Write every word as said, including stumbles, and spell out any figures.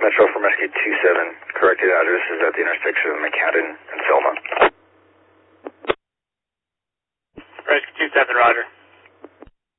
Metro from Rescue two seven. Corrected address is at the intersection of McCadden and Selma. Rescue two seven, roger.